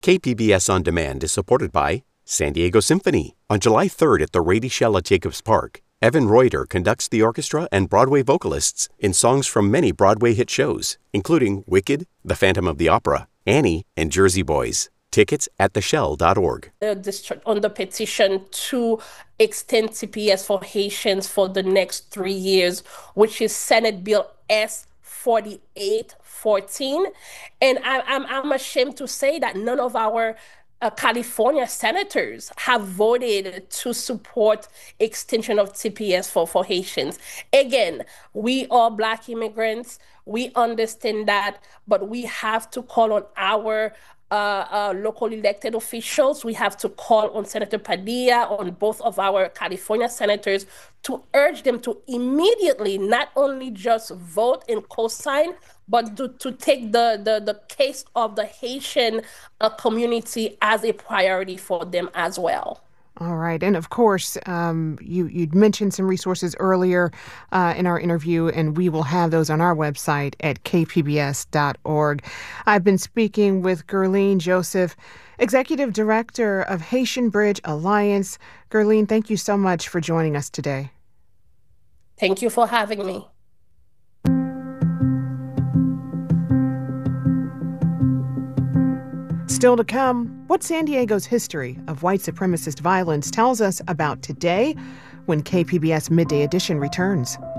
KPBS On Demand is supported by San Diego Symphony. On July 3rd at the Rady Shell at Jacobs Park, Evan Reuter conducts the orchestra and Broadway vocalists in songs from many Broadway hit shows, including Wicked, The Phantom of the Opera, Annie, and Jersey Boys. Tickets at theshell.org. On the petition to extend TPS for Haitians for the next 3 years, which is Senate Bill S 4814. And I'm ashamed to say that none of our California senators have voted to support extension of TPS for Haitians. Again, we are Black immigrants. We understand that, but we have to call on our local elected officials. We have to call on Senator Padilla, on both of our California senators, to urge them to immediately not only just vote and co-sign, but to take the case of the Haitian community as a priority for them as well. All right. And of course, you'd mentioned some resources earlier in our interview, and we will have those on our website at kpbs.org. I've been speaking with Guerline Joseph, Executive Director of Haitian Bridge Alliance. Guerline, thank you so much for joining us today. Thank you for having me. Still to come, what San Diego's history of white supremacist violence tells us about today when KPBS Midday Edition returns.